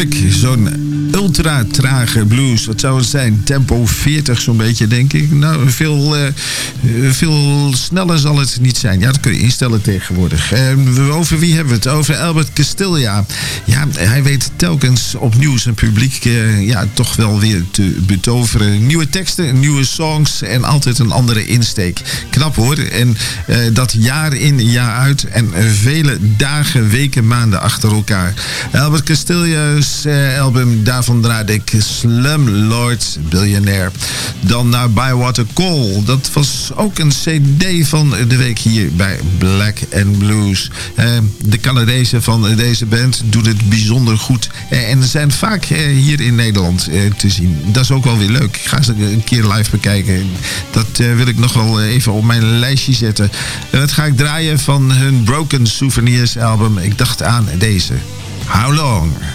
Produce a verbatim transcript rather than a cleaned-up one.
Heerlijk, zo'n ultra trage blues. Wat zou het zijn? Tempo veertig zo'n beetje, denk ik. Nou, veel, uh, veel sneller zal het niet zijn. Ja, dat kun je instellen tegenwoordig. Uh, over wie hebben we het? Over Albert Castiglia. Ja, hij weet telkens opnieuw zijn publiek uh, ja, toch wel weer te betoveren. Nieuwe teksten, nieuwe songs en altijd een andere insteek. Knap hoor. En uh, dat jaar in, jaar uit. En vele dagen, weken, maanden achter elkaar. Albert Castillo's uh, album, daarvan draaide ik Slumlord Billionaire. Dan naar Bywater Call. Dat was ook een cd van de week hier bij Black and Blues. Uh, de Canadezen van deze band doen het bijzonder goed. Uh, en zijn vaak uh, hier in Nederland uh, te zien. Dat is ook wel weer leuk. Ik ga ze een keer live bekijken. Dat uh, wil ik nog wel even op mijn lijstje zetten. En dat ga ik draaien van hun Broken Souvenirs album. Ik dacht aan deze. How Long?